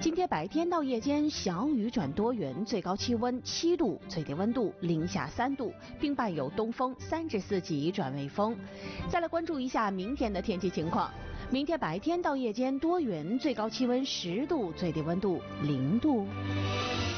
今天白天到夜间小雨转多云，最高气温7度，最低温度零下3度，并伴有东风3至4级转微风。再来关注一下明天的天气情况。明天白天到夜间多云，最高气温10度，最低温度0度。